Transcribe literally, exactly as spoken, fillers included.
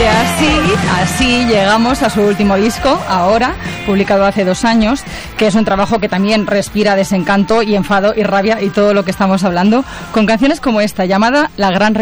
Y así, así llegamos a su último disco, Ahora, publicado hace dos años, que es un trabajo que también respira desencanto y enfado y rabia y todo lo que estamos hablando, con canciones como esta, llamada La Gran Revolución.